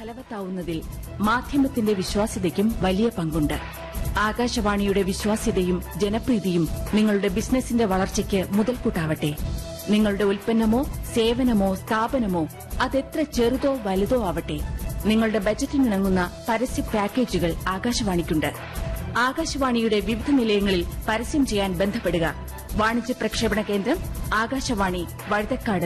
ഫലവത്താവുന്നതിൽ മാധ്യമത്തിന്റെ വിശ്വാസ്യതയ്ക്കും വലിയ പങ്കുണ്ട്. ആകാശവാണിയുടെ വിശ്വാസ്യതയും ജനപ്രീതിയും നിങ്ങളുടെ ബിസിനസിന്റെ വളർച്ചയ്ക്ക് മുതൽക്കൂട്ടാവട്ടെ. നിങ്ങളുടെ ഉൽപ്പന്നമോ സേവനമോ സ്ഥാപനമോ അതെത്ര ചെറുതോ വലുതോ ആവട്ടെ, നിങ്ങളുടെ ബജറ്റിനിണങ്ങുന്ന പരസ്യ പാക്കേജുകൾ ആകാശവാണിക്കുണ്ട്. ആകാശവാണിയുടെ വിവിധ നിലയങ്ങളിൽ പരസ്യം ചെയ്യാൻ ബന്ധപ്പെടുക. വാണിജ്യ പ്രക്ഷേപണ കേന്ദ്രം ആകാശവാണി, വഴുതക്കാട്,